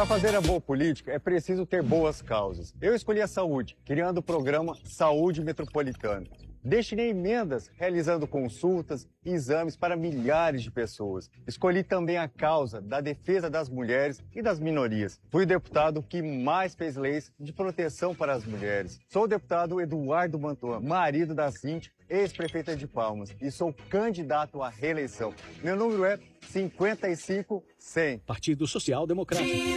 Para fazer a boa política, é preciso ter boas causas. Eu escolhi a saúde, criando o programa Saúde Metropolitana. Destinei emendas, realizando consultas e exames para milhares de pessoas. Escolhi também a causa da defesa das mulheres e das minorias. Fui o deputado que mais fez leis de proteção para as mulheres. Sou o deputado Eduardo Mantua, marido da Cintia, ex-prefeita de Palmas, e sou candidato à reeleição. Meu número é 55100. Partido Social Democrático.